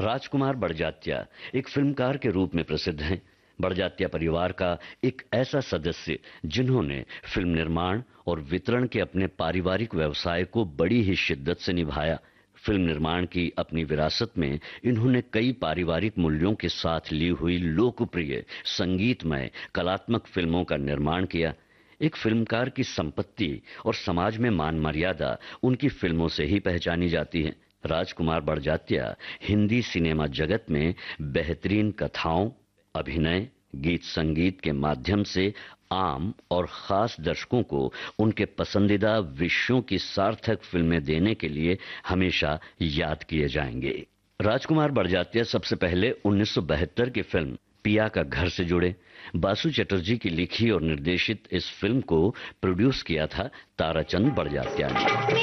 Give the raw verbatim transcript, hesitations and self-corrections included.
राजकुमार बड़जात्या एक फिल्मकार के रूप में प्रसिद्ध हैं। बड़जात्या परिवार का एक ऐसा सदस्य जिन्होंने फिल्म निर्माण और वितरण के अपने पारिवारिक व्यवसाय को बड़ी ही शिद्दत से निभाया। फिल्म निर्माण की अपनी विरासत में इन्होंने कई पारिवारिक मूल्यों के साथ ली हुई लोकप्रिय संगीतमय कलात्मक फिल्मों का निर्माण किया। एक फिल्मकार की संपत्ति और समाज में मान मर्यादा उनकी फिल्मों से ही पहचानी जाती है। राजकुमार बड़जात्या हिंदी सिनेमा जगत में बेहतरीन कथाओं, अभिनय, गीत संगीत के माध्यम से आम और खास दर्शकों को उनके पसंदीदा विषयों की सार्थक फिल्में देने के लिए हमेशा याद किए जाएंगे। राजकुमार बड़जात्या सबसे पहले उन्नीस सौ बहत्तर की फिल्म पिया का घर से जुड़े। बासु चटर्जी की लिखी और निर्देशित इस फिल्म को प्रोड्यूस किया था ताराचंद बड़जात्या ने।